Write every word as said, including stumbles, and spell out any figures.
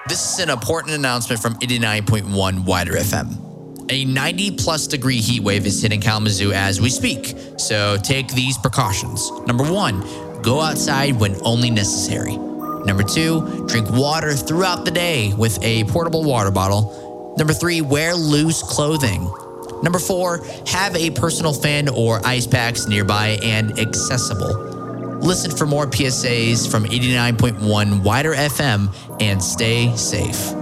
This is an important announcement from eighty-nine point one Wider F M. A ninety plus degree heat wave is hitting Kalamazoo as we speak, so take these precautions. Number one, go outside when only necessary. Number two, drink water throughout the day with a portable water bottle. Number three, wear loose clothing. Number four, have a personal fan or ice packs nearby and accessible. Listen for more P S As from eighty-nine point one Wider F M and stay safe.